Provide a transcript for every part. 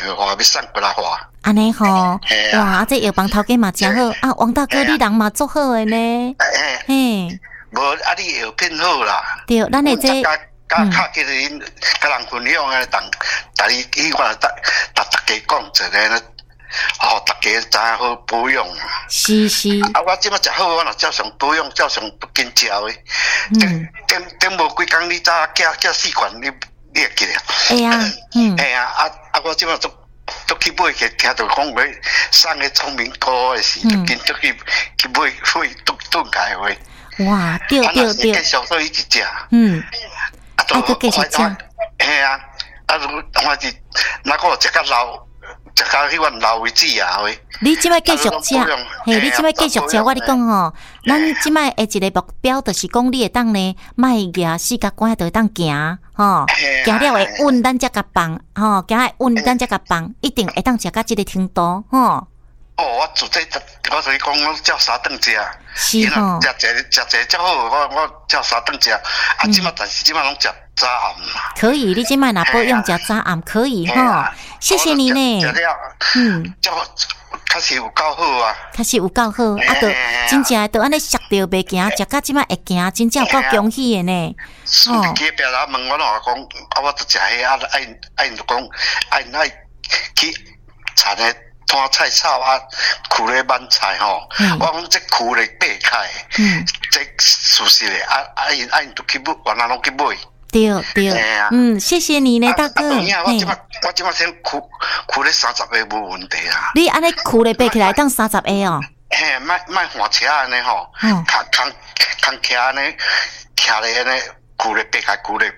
花要送过来花。 安尼吼，哇，这药房头家嘛真好啊！王大哥，你人嘛足好诶呢。嘿， 无啊，你药品好啦。 对，咱诶这。 较叫因甲人分享诶，逐日去我逐家讲一个呢，大家知影好保养。 是。 啊，我即摆食好，我若照常保养，照常不紧食诶。等无几工，你早寄四罐，你会记咧？ 会啊， 嘿啊，我即摆都去买去，听到讲要送个聪明菇诶时，就紧去买炖开话。 哇，对。 继续做伊一只。 啊，佮继续食。 嘿啊，我是哪个食较老，食较迄款老为止啊喂。 你即摆继续食，嘿，你即摆继续食，我跟你讲吼，咱即摆下一个目标就是讲，你会当呢，卖举四角拐，就会当行，吼，行了会稳，咱才甲放，吼，行会稳，咱才甲放，一定会当食到即个程度，吼。 我做这，我所以讲，我照三顿食。 是吼。 食较好，我照三顿食。啊，但是即摆拢食早暗嘛。 可以，你即摆若保养食早暗可以吼。谢谢你呢。 食了，确实有够好啊。 确实有够好，啊，都真正都安尼摔着袂行，食到即摆会行，真正有够恭喜的呢。 哦。去别人问我拢讲，我就食迄爱就讲爱去产的。摊菜草啊，苦咧慢菜吼，我讲这苦咧掰开，这属实咧，因都去买，原来拢去买。 对，谢谢你呢，大哥。 我即摆先苦咧30个无问题啦。 你安尼苦咧掰起来当30个哦？ 嘿，卖换车安尼吼，扛徛安尼，徛咧安尼。苦咧掰开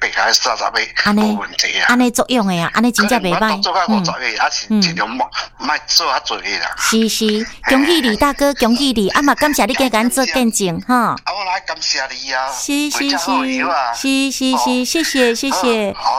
30个无问题啊！ 安尼作用诶啊，安尼真正袂歹。 做到50个，还是尽量莫做较侪个啦。 是，恭喜你大哥，恭喜你！啊嘛，感谢你加咱做见证哈。 啊，我来感谢你啊！ 是，谢谢。好，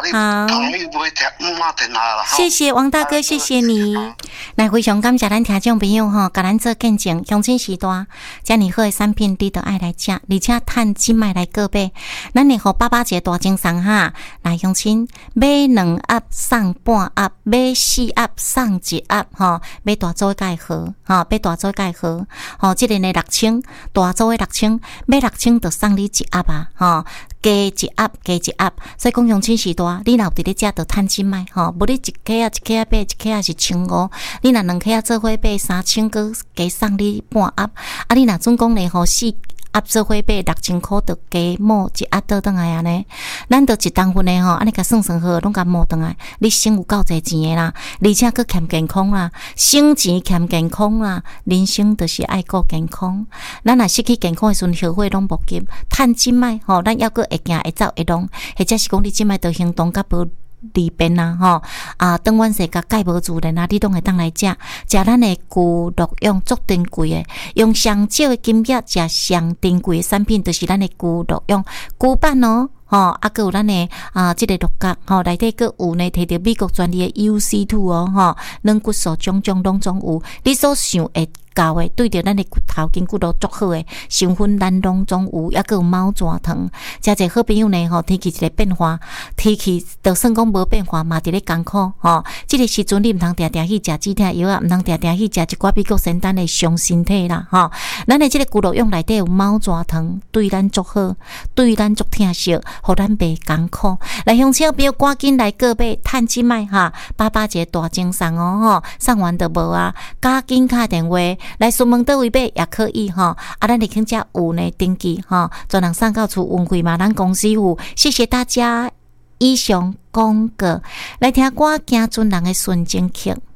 谢谢王大哥，谢谢你。来，非常感谢咱听众朋友哈，甲咱做见证，乡亲时代，遮尔好诶产品，你都爱来食，而且趁今卖来购买，咱会互爸爸一个大精神哈。来，乡亲买2盒送半盒，买4盒送1盒吼，买大组的介好吼，买大组的介好吼，即个呢6000，大组的6000，买6000就送你1盒啊吼。加一盒，所以讲乡亲时代，你若有伫咧食，就趁钱买吼，无你一克啊买，一克啊是1500，你若2克啊做伙买3000个，加送你半盒，啊你若总共呢吼4盒做伙买6000块，就加摸1盒倒转来安尼，咱就一当份的吼，安尼甲算好，拢甲摸转来，你省有够侪钱的啦，而且佫欠健康啦，省钱欠健康啦，人生就是爱顾健康，咱若失去健康的时阵，后悔拢无急，趁钱买吼，咱要佫会行会走会弄，或者是讲你即摆着行动甲无利便啦吼，啊，当晚时甲钙无自然啊，你拢会当来食咱的牛鹿用足珍贵的，用上少的金额食上珍贵的产品，就是咱的牛鹿用牛板哦。啊，佮有咱的即个鹿角内底佮有呢，摕到美国专利的 UC2 哦，软骨素种拢总有，你所想会到的，对着咱的骨头筋骨都足好的，成分咱拢总有，抑佮有猫爪糖，真侪好朋友呢天气一个变化，天气就算讲无变化嘛，伫咧艰苦即个时阵你毋通定定去食止痛药啊，毋通定定去食一寡美国仙丹的伤身体啦咱的即个骨肉用内底有猫爪糖，对咱足好，对咱足疼惜。互咱袂艰苦，来乡亲朋友赶紧来购买，趁钱买爸爸一个大精神哦送完就无啊，赶紧打电话来询问倒位买也可以咱立刻遮有呢登记专人送到厝运费嘛，咱公司付。谢谢大家，以上广告来听歌，行尊人的纯情曲。